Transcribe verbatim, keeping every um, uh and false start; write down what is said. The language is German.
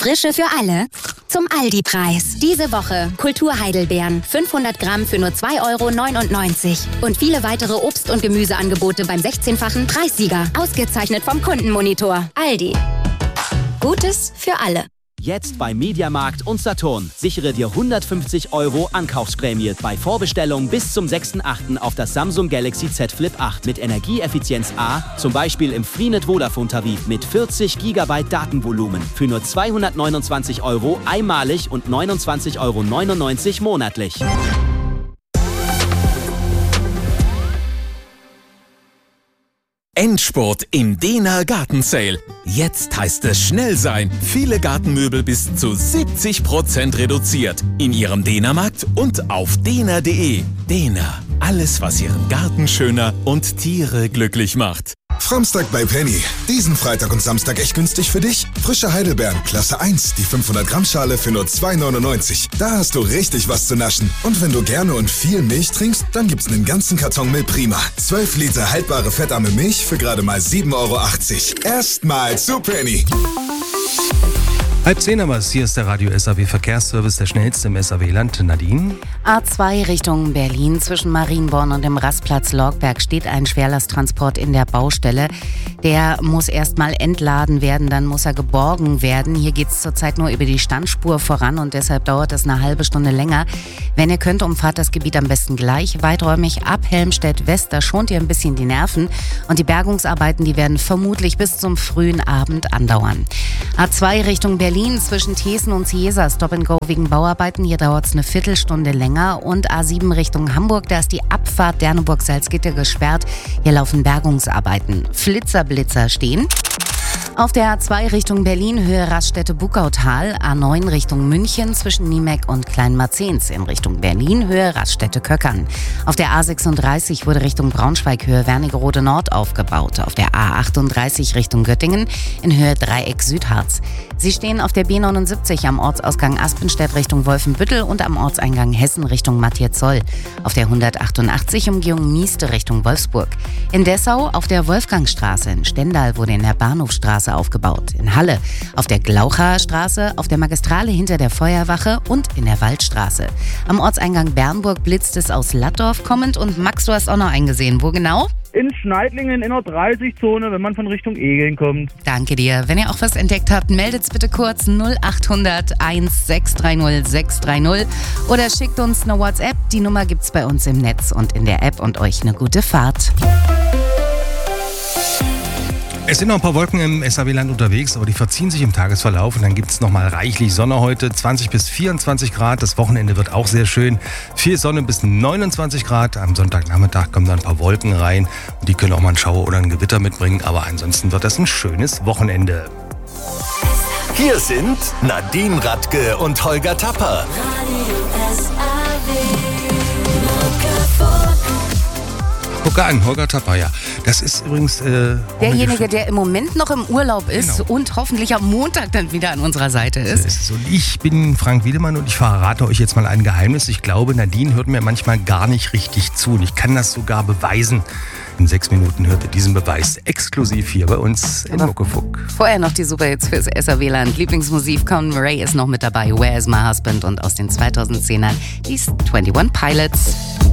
Frische für alle zum Aldi-Preis. Diese Woche Kulturheidelbeeren, fünfhundert Gramm für nur zwei Euro neunundneunzig. Und viele weitere Obst- und Gemüseangebote beim sechzehnfachen Preissieger. Ausgezeichnet vom Kundenmonitor. Aldi. Gutes für alle. Jetzt bei Mediamarkt und Saturn. Sichere dir hundertfünfzig Euro Ankaufsprämie bei Vorbestellung bis zum sechsten achten auf das Samsung Galaxy Z Flip acht mit Energieeffizienz A, zum Beispiel im Freenet Vodafone Tarif mit vierzig Gigabyte Datenvolumen für nur zweihundertneunundzwanzig Euro einmalig und neunundzwanzig Euro neunundneunzig monatlich. Endspurt im Dehner Gartensale. Jetzt heißt es schnell sein. Viele Gartenmöbel bis zu siebzig Prozent reduziert. In Ihrem Dehnermarkt und auf dehner punkt de. Dehner. Alles, was Ihren Garten schöner und Tiere glücklich macht. Framstag bei Penny. Diesen Freitag und Samstag echt günstig für dich. Frische Heidelbeeren, Klasse eins, die fünfhundert Gramm Schale für nur zwei neunundneunzig. Da hast du richtig was zu naschen. Und wenn du gerne und viel Milch trinkst, dann gibt's einen ganzen Karton Milch Prima. zwölf Liter haltbare fettarme Milch für gerade mal sieben Euro achtzig. Erstmal zu Penny. Halb zehn aber hier ist der Radio S A W Verkehrsservice, der schnellste im S A W-Land. Nadine? A zwei Richtung Berlin zwischen Marienborn und dem Rastplatz Lorgberg steht ein Schwerlasttransport in der Baustelle. Der muss erstmal entladen werden, dann muss er geborgen werden. Hier geht es zurzeit nur über die Standspur voran und deshalb dauert es eine halbe Stunde länger. Wenn ihr könnt, umfahrt das Gebiet am besten gleich weiträumig ab Helmstedt-West. Da schont ihr ein bisschen die Nerven. Und die Bergungsarbeiten, die werden vermutlich bis zum frühen Abend andauern. A zwei Richtung Berlin zwischen Thesen und Ciesa, Stop and Go wegen Bauarbeiten. Hier dauert es eine Viertelstunde länger. Und A sieben Richtung Hamburg, da ist die Abfahrt Derneburg-Salzgitter gesperrt. Hier laufen Bergungsarbeiten. Flitzer-Blitzer stehen. Auf der A zwei Richtung Berlin, Höhe Raststätte-Bukautal, A neun Richtung München zwischen Niemek und Kleinmarzens, in Richtung Berlin, Höhe Raststätte-Köckern. Auf der A sechsunddreißig wurde Richtung Braunschweig, Höhe Wernigerode Nord aufgebaut. Auf der A achtunddreißig Richtung Göttingen, in Höhe Dreieck Südharz. Sie stehen auf der B neunundsiebzig am Ortsausgang Aspenstedt Richtung Wolfenbüttel und am Ortseingang Hessen Richtung Matthias-Zoll. Auf der hundertachtundachtzig Umgehung Mieste Richtung Wolfsburg. In Dessau auf der Wolfgangstraße, in Stendal wurde in der Bahnhofstraße aufgebaut. In Halle auf der Glauchaer Straße, auf der Magistrale hinter der Feuerwache und in der Waldstraße. Am Ortseingang Bernburg blitzt es aus Lattdorf kommend und Max, du hast auch noch eingesehen. Wo genau? In Schneidlingen in der dreißig-Zone, wenn man von Richtung Egeln kommt. Danke dir. Wenn ihr auch was entdeckt habt, meldet's bitte kurz null achthundert eins sechs drei null sechs drei null oder schickt uns eine WhatsApp. Die Nummer gibt's bei uns im Netz und in der App und euch eine gute Fahrt. Es sind noch ein paar Wolken im S A W-Land unterwegs, aber die verziehen sich im Tagesverlauf und dann gibt es nochmal reichlich Sonne heute, zwanzig bis vierundzwanzig Grad. Das Wochenende wird auch sehr schön. Viel Sonne bis neunundzwanzig Grad. Am Sonntagnachmittag kommen dann ein paar Wolken rein und die können auch mal einen Schauer oder ein Gewitter mitbringen, aber ansonsten wird das ein schönes Wochenende. Hier sind Nadine Radke und Holger Tapper. Guck an, Holger Tapper, ja. Das ist übrigens... Äh, derjenige, der im Moment noch im Urlaub ist genau. und hoffentlich am Montag dann wieder an unserer Seite ist. ist. Und ich bin Frank Wiedemann und ich verrate euch jetzt mal ein Geheimnis. Ich glaube, Nadine hört mir manchmal gar nicht richtig zu und ich kann das sogar beweisen. In sechs Minuten hört ihr diesen Beweis exklusiv hier bei uns in Muckefuck. Vorher noch die Superhits fürs S A W-Land. Lieblingsmusik, Conn Murray ist noch mit dabei, Where is my husband? Und aus den zweitausendzehnern die einundzwanzig Pilots.